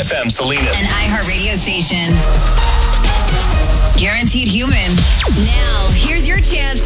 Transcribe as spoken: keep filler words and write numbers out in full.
F M Salinas. An iHeart radio station. Guaranteed human. Now, here's your chance